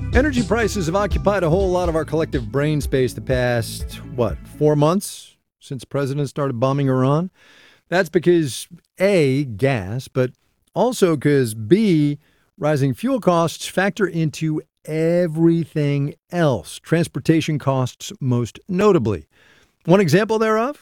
Energy prices have occupied a whole lot of our collective brain space the past, 4 months since the president started bombing Iran? That's because A, gas, but also because B, rising fuel costs factor into everything else, transportation costs most notably. One example thereof?